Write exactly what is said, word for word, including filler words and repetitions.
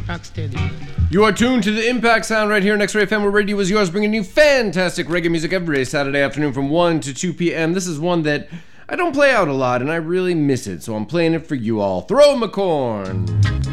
Rock steady. You are tuned to the Impact Sound right here on X-Ray F M, where radio is yours, bringing you fantastic reggae music every Saturday afternoon from one to two p.m. This is one that I don't play out a lot, and I really miss it, so I'm playing it for you all. Throw 'em a corn.